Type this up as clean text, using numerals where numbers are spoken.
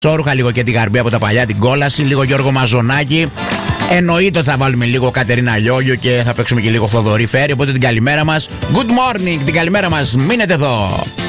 Σόρουχα λίγο και την Γαρμπή από τα παλιά, την κόλαση, λίγο Γιώργο Μαζονάκη. Εννοείται ότι θα βάλουμε λίγο Κατερίνα Λιόγιο και θα παίξουμε και λίγο Θοδωρή Φέρη. Οπότε την καλημέρα μας. Good morning, την καλημέρα μας. Μείνετε εδώ.